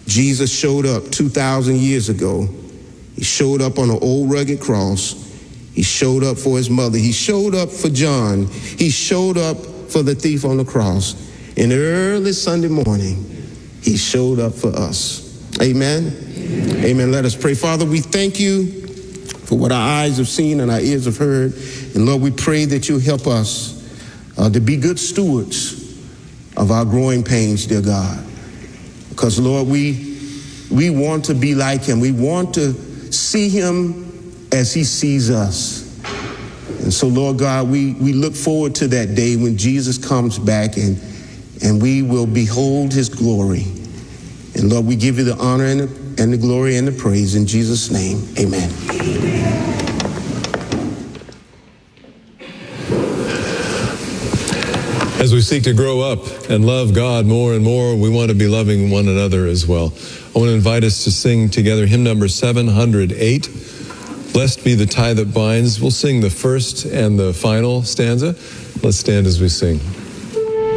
Jesus showed up 2,000 years ago. He showed up on an old rugged cross. He showed up for his mother. He showed up for John. He showed up for the thief on the cross. In early Sunday morning, he showed up for us. Amen? Amen. Amen. Let us pray. Father, we thank you for what our eyes have seen and our ears have heard. And Lord, we pray that you help us to be good stewards of our growing pains, dear God. Because, Lord, we want to be like him. We want to see him as he sees us. And so, Lord God, we look forward to that day when Jesus comes back and we will behold his glory. And, Lord, we give you the honor and the glory and the praise in Jesus' name. Amen. As we seek to grow up and love God more and more, we want to be loving one another as well. I want to invite us to sing together hymn number 708, Blessed Be the Tie That Binds. We'll sing the first and the final stanza. Let's stand as we sing.